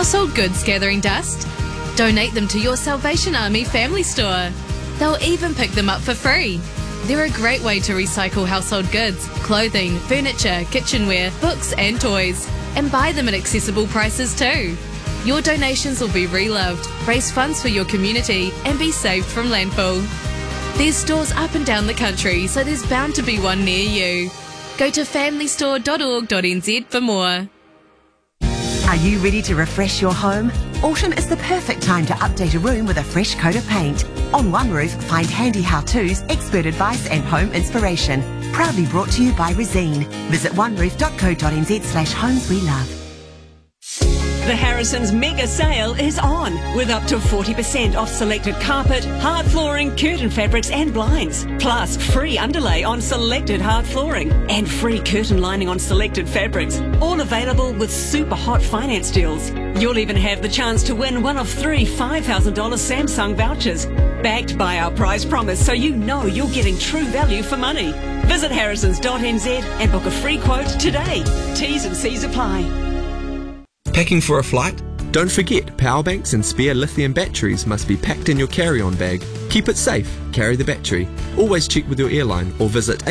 Household goods gathering dust? Donate them to your Salvation Army family store. They'll even pick them up for free. They're a great way to recycle household goods, clothing, furniture, kitchenware, books and toys, and buy them at accessible prices too. Your donations will be reloved, raise funds for your community, and be saved from landfill. There's stores up and down the country, so there's bound to be one near you. Go to familystore.org.nz for more. Are you ready to refresh your home? Autumn is the perfect time to update a room with a fresh coat of paint. On One Roof, find handy how-tos, expert advice and home inspiration. Proudly brought to you by Resine. Visit oneroof.co.nz/homes we love. The Harrisons mega sale is on, with up to 40% off selected carpet, hard flooring, curtain fabrics and blinds. Plus free underlay on selected hard flooring and free curtain lining on selected fabrics. All available with super hot finance deals. You'll even have the chance to win one of 3 $5,000 Samsung vouchers. Backed by our price promise, so you know you're getting true value for money. Visit harrisons.nz and book a free quote today. T's and C's apply. Packing for a flight? Don't forget, power banks and spare lithium batteries must be packed in your carry-on bag. Keep it safe, carry the battery. Always check with your airline or visit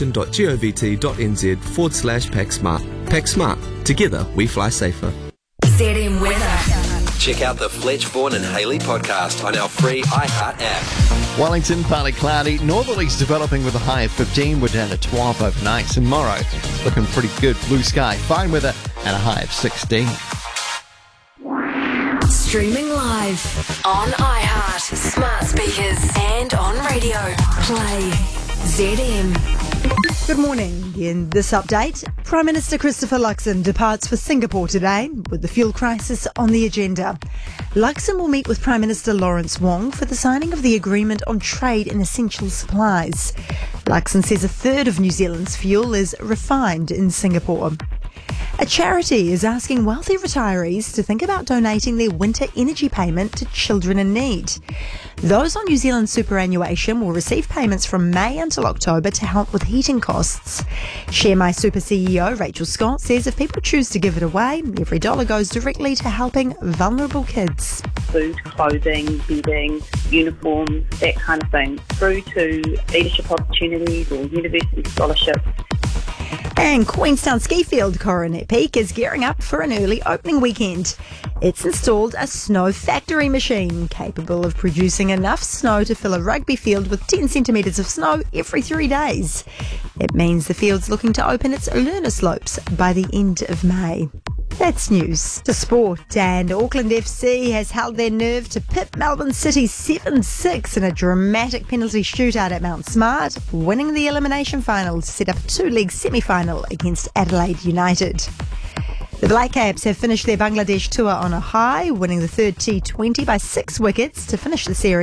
aviation.govt.nz/PackSmart. Pack Smart. Together, we fly safer. ZM Weather. Check out the Fletch, Vaughan and Hayley podcast on our free iHeart app. Wellington, partly cloudy, northerlies developing with a high of 15. We're down to 12 overnight. And Morrow, looking pretty good. Blue sky, fine weather, and a high of 16. Streaming live on iHeart, smart speakers, and on radio. Play ZM. Good morning. In this update, Prime Minister Christopher Luxon departs for Singapore today with the fuel crisis on the agenda. Luxon will meet with Prime Minister Lawrence Wong for the signing of the agreement on trade in essential supplies. Luxon says a third of New Zealand's fuel is refined in Singapore. A charity is asking wealthy retirees to think about donating their winter energy payment to children in need. Those on New Zealand superannuation will receive payments from May until October to help with heating costs. Share My Super CEO Rachel Scott says if people choose to give it away, every dollar goes directly to helping vulnerable kids. Food, clothing, bedding, uniforms, that kind of thing, through to leadership opportunities or university scholarships. And Queenstown Skifield Coronet Peak is gearing up for an early opening weekend. It's installed a snow factory machine capable of producing enough snow to fill a rugby field with 10 centimetres of snow every 3 days. It means the field's looking to open its learner slopes by the end of May. That's news. To sport, and Auckland FC has held their nerve to pip Melbourne City 7-6 in a dramatic penalty shootout at Mount Smart, winning the elimination final to set up a 2-leg semi-final against Adelaide United. The Black Caps have finished their Bangladesh tour on a high, winning the third T20 by 6 wickets to finish the series